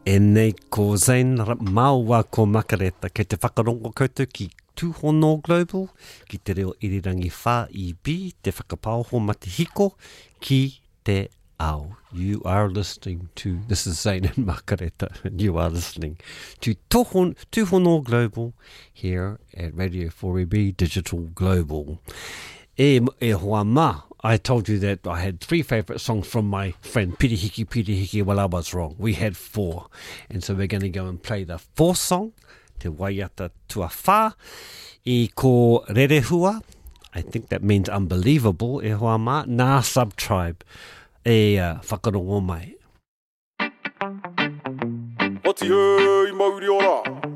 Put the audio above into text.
E nei ko Zain Maua ko Makareta, kei te whakarongo koutou ki Tūhono Global, ki te reo irirangi whā I B, te whakapauho ma te hiko, ki te ao. You are listening to, this is Zain and Makareta, and you are listening to Tūhono Global here at Radio 4EB Digital Global. E hoa ma, I told you that I had 3 favourite songs from my friend Pirihiki. Well, I was wrong. We had 4. And so we're going to go and play the 4th song, Te Waiata Tua Whā, I ko Rerehua. I think that means unbelievable, e hoa ma, nā sub-tribe, e whakarongo mai. Oti hei mauri ora.